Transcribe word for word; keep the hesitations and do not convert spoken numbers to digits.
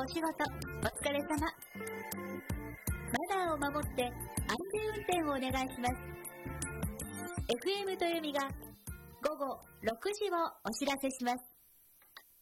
お仕事お疲れ様。マナーを守って安全運転をお願いします。 エフエム 豊美がごごろくじをお知らせします。